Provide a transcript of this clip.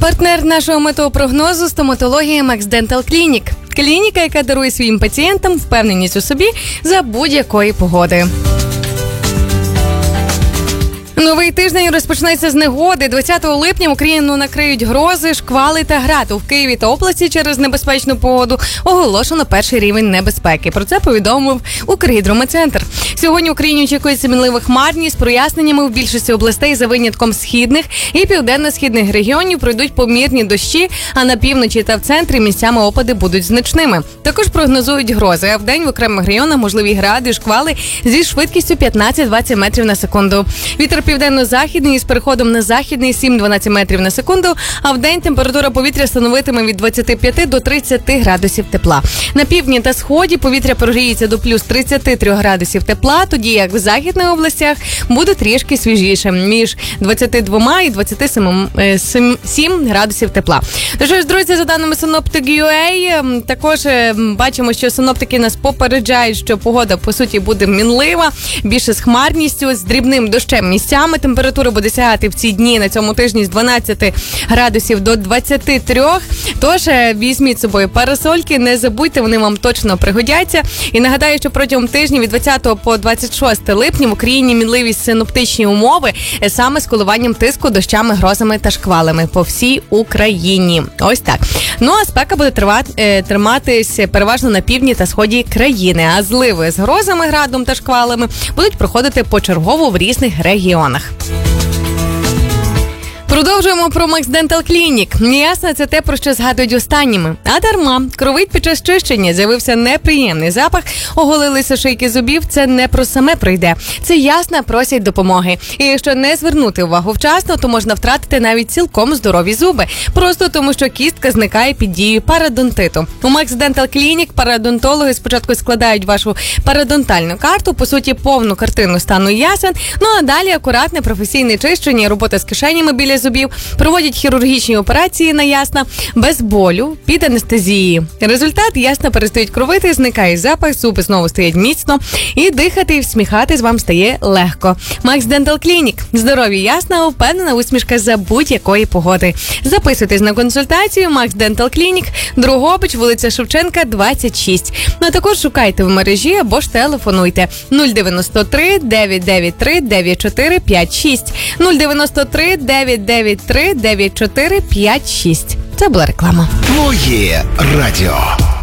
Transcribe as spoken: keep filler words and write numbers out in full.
Партнер нашого метеопрогнозу – стоматологія Max Dental Clinic. Клініка, яка дарує своїм пацієнтам впевненість у собі за будь-якої погоди. Новий тиждень розпочнеться з негоди. двадцятого липня Україну накриють грози, шквали та град. У Києві та області через небезпечну погоду оголошено перший рівень небезпеки. Про це повідомив Укргідрометцентр. Сьогодні Україні очікується мінлива хмарність з проясненнями в більшості областей за винятком східних і південно-східних регіонів пройдуть помірні дощі, а на півночі та в центрі місцями опади будуть значними. Також прогнозують грози, а вдень в окремих районах можливі гради, шквали зі швидкістю п'ятнадцять-двадцять метрів на секунду. Вітер південно-західний з переходом на західний сім-дванадцять метрів на секунду, а вдень температура повітря становитиме від двадцяти п'яти до тридцяти градусів тепла. На півдні та сході повітря прогріється до плюс тридцяти трьох градусів тепла, тоді як в західних областях буде трішки свіжіше, між двадцяти двома і двадцяти семи градусів тепла. Тож, друзі, за даними Synoptic.ua, також бачимо, що синоптики нас попереджають, що погода, по суті, буде мінлива, більше з хмарністю, з дрібним дощем місцями. Температура буде сягати в ці дні на цьому тижні з дванадцяти градусів до двадцяти трьох. Тож візьміть з собою парасольки, не забудьте, вони вам точно пригодяться. І нагадаю, що протягом тижня від двадцятого по двадцять шосте липня в Україні мінливі синоптичні умови саме з коливанням тиску, дощами, грозами та шквалами по всій Україні. Ось так. Ну а спека буде тривати, триматись переважно на півдні та сході країни, а зливи з грозами, градом та шквалами будуть проходити почергово в різних регіонах. Продовжуємо про Max Dental Clinic. Неясно, це те, про що згадують останніми. А дарма. Кровить під час чищення, з'явився неприємний запах, оголилися шийки зубів, це не про саме пройде. Це ясно, просять допомоги. І якщо не звернути увагу вчасно, то можна втратити навіть цілком здорові зуби. Просто тому, що кістка зникає під дією парадонтиту. У Max Dental Clinic парадонтологи спочатку складають вашу парадонтальну карту, по суті, повну картину стану ясен, ну а далі акуратне професійне чищення і робота з кишенями біля зубів, проводять хірургічні операції на ясна, без болю, під анестезією. Результат: ясна перестають кровити, зникає запах, зуби знову стоять міцно, і дихати і всміхатись вам стає легко. Max Dental Clinic. Здорові ясна, впевнена усмішка за будь-якої погоди. Записуйтесь на консультацію Max Dental Clinic, Дрогобич, вулиця Шевченка, двадцять шість. Ну а також шукайте в мережі або ж телефонуйте нуль дев'яносто три дев'ять дев'ять три дев'ять чотири п'ять шість нуль дев'яносто три дев'ять дев'ять три дев'ять чотири п'ять шість. Це була реклама. Твоє радіо.